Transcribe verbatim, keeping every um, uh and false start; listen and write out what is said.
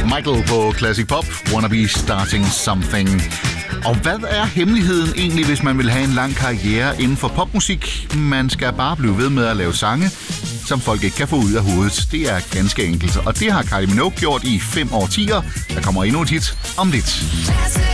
Michael på Classic Pop, Wanna Be Starting Something. Og hvad er hemmeligheden egentlig, hvis man vil have en lang karriere inden for popmusik? Man skal bare blive ved med at lave sange, som folk ikke kan få ud af hovedet. Det er ganske enkelt, og det har Kylie Minogue gjort i fem årtier. Der kommer endnu et hit om lidt.